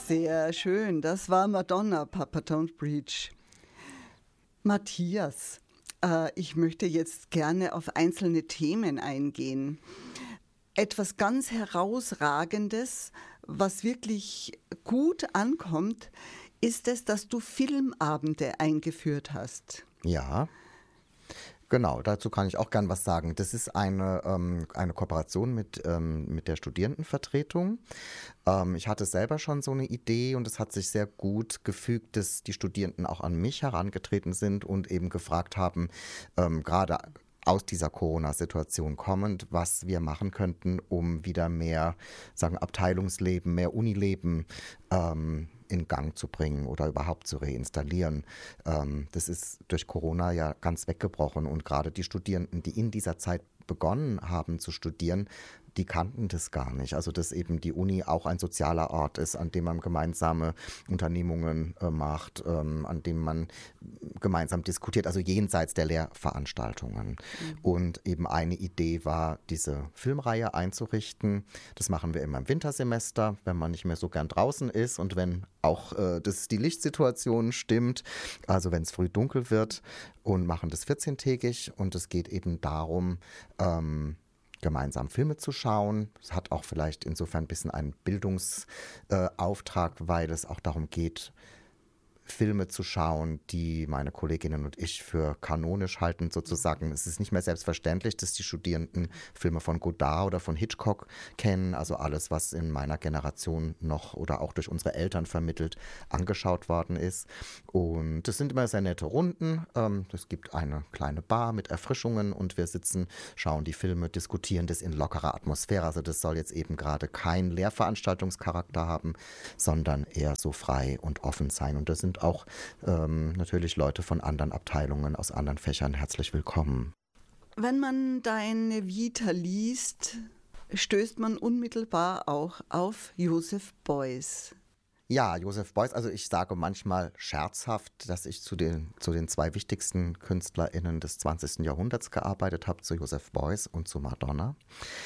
Sehr schön, das war Madonna, Papa Don't Preach. Matthias, ich möchte jetzt gerne auf einzelne Themen eingehen. Etwas ganz Herausragendes, was wirklich gut ankommt, ist es, dass du Filmabende eingeführt hast. Ja, genau, dazu kann ich auch gern was sagen. Das ist eine Kooperation mit der Studierendenvertretung. Ich hatte selber schon so eine Idee und es hat sich sehr gut gefügt, dass die Studierenden auch an mich herangetreten sind und eben gefragt haben, gerade aus dieser Corona-Situation kommend, was wir machen könnten, um wieder mehr, sagen, Abteilungsleben, mehr Unileben in Gang zu bringen oder überhaupt zu reinstallieren. Das ist durch Corona ja ganz weggebrochen und gerade die Studierenden, die in dieser Zeit begonnen haben zu studieren, die kannten das gar nicht. Also dass eben die Uni auch ein sozialer Ort ist, an dem man gemeinsame Unternehmungen macht, an dem man gemeinsam diskutiert, also jenseits der Lehrveranstaltungen. Und eben eine Idee war, diese Filmreihe einzurichten. Das machen wir immer im Wintersemester, wenn man nicht mehr so gern draußen ist und wenn auch die Lichtsituation stimmt, also wenn es früh dunkel wird, und machen das 14-tägig und es geht eben darum, gemeinsam Filme zu schauen. Es hat auch vielleicht insofern ein bisschen einen Bildungsauftrag, weil es auch darum geht, Filme zu schauen, die meine Kolleginnen und ich für kanonisch halten sozusagen. Es ist nicht mehr selbstverständlich, dass die Studierenden Filme von Godard oder von Hitchcock kennen, also alles, was in meiner Generation noch oder auch durch unsere Eltern vermittelt angeschaut worden ist. Und das sind immer sehr nette Runden. Es gibt eine kleine Bar mit Erfrischungen und wir sitzen, schauen die Filme, diskutieren das in lockerer Atmosphäre. Also das soll jetzt eben gerade keinen Lehrveranstaltungscharakter haben, sondern eher so frei und offen sein. Und das sind auch natürlich Leute von anderen Abteilungen, aus anderen Fächern herzlich willkommen. Wenn man deine Vita liest, stößt man unmittelbar auch auf Joseph Beuys. Ja, Joseph Beuys, also ich sage manchmal scherzhaft, dass ich zu den zwei wichtigsten KünstlerInnen des 20. Jahrhunderts gearbeitet habe, zu Joseph Beuys und zu Madonna.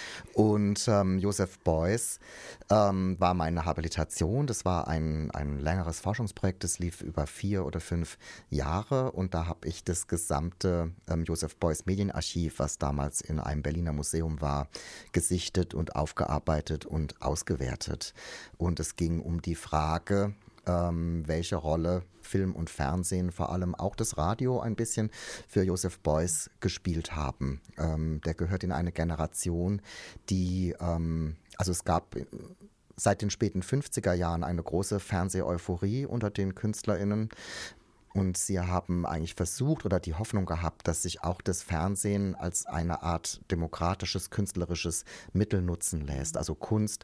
Und Joseph Beuys war meine Habilitation. Das war ein längeres Forschungsprojekt, das lief über 4 oder 5 Jahre und da habe ich das gesamte Joseph Beuys Medienarchiv, was damals in einem Berliner Museum war, gesichtet und aufgearbeitet und ausgewertet. Und es ging um die Frage, welche Rolle Film und Fernsehen, vor allem auch das Radio ein bisschen für Joseph Beuys gespielt haben. Der gehört in eine Generation, die, also es gab seit den späten 50er Jahren eine große Fernseh-Euphorie unter den KünstlerInnen. Und sie haben eigentlich versucht oder die Hoffnung gehabt, dass sich auch das Fernsehen als eine Art demokratisches, künstlerisches Mittel nutzen lässt. Also Kunst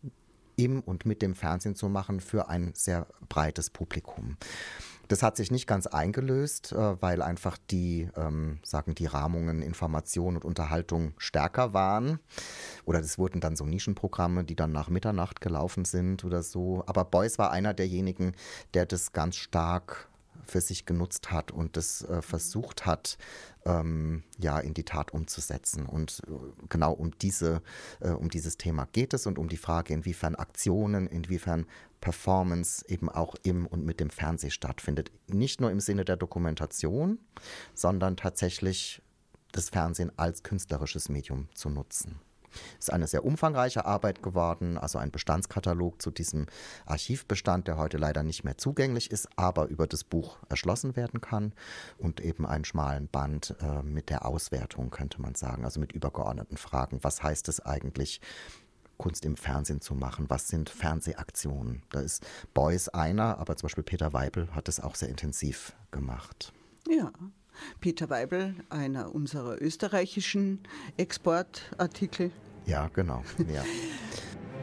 im und mit dem Fernsehen zu machen für ein sehr breites Publikum. Das hat sich nicht ganz eingelöst, weil einfach die Rahmungen, Information und Unterhaltung stärker waren. Oder das wurden dann so Nischenprogramme, die dann nach Mitternacht gelaufen sind oder so. Aber Beuys war einer derjenigen, der das ganz stark für sich genutzt hat und das versucht hat, in die Tat umzusetzen. Und genau um dieses Thema geht es und um die Frage, inwiefern Aktionen, inwiefern Performance eben auch im und mit dem Fernsehen stattfindet. Nicht nur im Sinne der Dokumentation, sondern tatsächlich das Fernsehen als künstlerisches Medium zu nutzen. Es ist eine sehr umfangreiche Arbeit geworden, also ein Bestandskatalog zu diesem Archivbestand, der heute leider nicht mehr zugänglich ist, aber über das Buch erschlossen werden kann und eben einen schmalen Band mit der Auswertung, könnte man sagen, also mit übergeordneten Fragen. Was heißt es eigentlich, Kunst im Fernsehen zu machen? Was sind Fernsehaktionen? Da ist Beuys einer, aber zum Beispiel Peter Weibel hat es auch sehr intensiv gemacht. Ja. Peter Weibel, einer unserer österreichischen Exportartikel. Ja, genau. Ja.